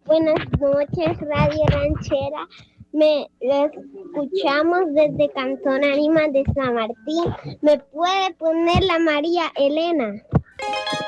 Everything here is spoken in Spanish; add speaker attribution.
Speaker 1: Buenas noches, Radio Ranchera. Lo escuchamos desde Cantón Ánimas de San Martín. ¿Me puede poner la María Elena?